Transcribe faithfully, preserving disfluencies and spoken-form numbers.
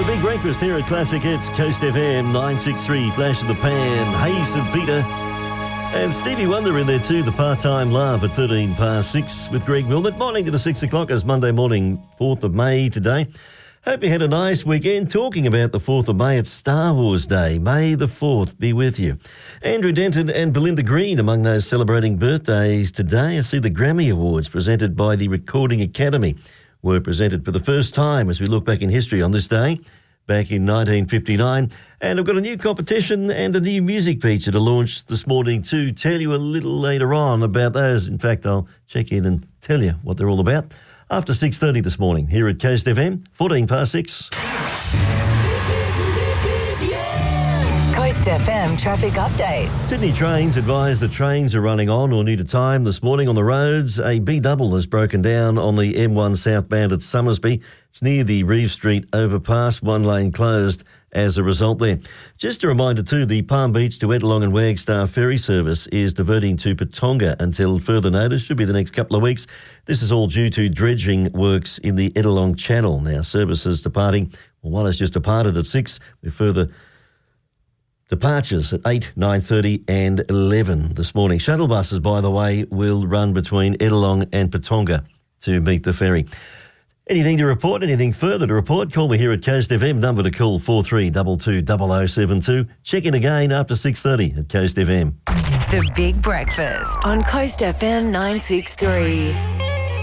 Big breakfast here at Classic Hits, Coast F M, nine sixty-three, Flash of the Pan, Hey St Peter, and Stevie Wonder in there too, the part-time love at thirteen past six with Greg Wilmot. Morning to the six o'clock as Monday morning, fourth of May today. Hope you had a nice weekend. Talking about the fourth of May, it's Star Wars Day. May the fourth be with you. Andrew Denton and Belinda Green among those celebrating birthdays today. I see the Grammy Awards presented by the Recording Academy were presented for the first time as we look back in history on this day, back in nineteen fifty-nine. And I've got a new competition and a new music feature to launch this morning to tell you a little later on about those. In fact, I'll check in and tell you what they're all about after six thirty this morning here at Coast F M, fourteen past six. Coast F M traffic update. Sydney Trains advise the trains are running on or new to time this morning on the roads. A B-double has broken down on the M one southbound at Summersby. It's near the Reeve Street overpass, one lane closed as a result there. Just a reminder too, the Palm Beach to Edelong and Wagstaff ferry service is diverting to Patonga until further notice. Should be the next couple of weeks. This is all due to dredging works in the Edelong Channel. Now, services departing, well, one has just departed at six, with further departures at eight, nine thirty and eleven this morning. Shuttle buses, by the way, will run between Edelong and Patonga to meet the ferry. Anything to report, anything further to report, call me here at Coast F M. Number to call four three two two zero zero seven two. Check in again after six thirty at Coast F M. The Big Breakfast on Coast F M nine sixty-three.